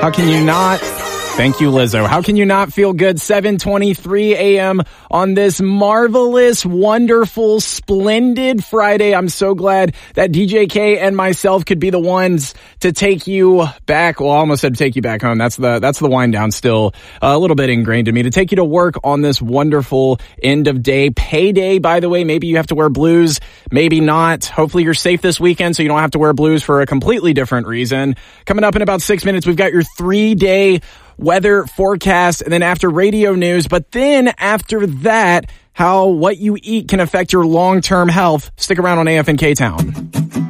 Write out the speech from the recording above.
How can you not? Thank you, Lizzo. How can you not feel good? 7:23 a.m. on this marvelous, wonderful, splendid Friday. I'm so glad that DJ K and myself could be the ones to take you back. Well, I almost said take you back home. That's the wind down still a little bit ingrained in me. To take you to work on this wonderful end of day payday, by the way. Maybe you have to wear blues, maybe not. Hopefully you're safe this weekend so you don't have to wear blues for a completely different reason. Coming up in about 6 minutes, we've got your 3-day weather forecast, and then after radio news. But then after that, how what you eat can affect your long-term health. Stick around on AFN K-Town.